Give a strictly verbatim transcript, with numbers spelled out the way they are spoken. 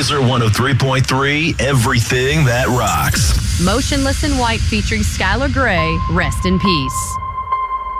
Laser one oh three point three, everything that rocks. Motionless in White featuring Skylar Grey, Rest in Peace.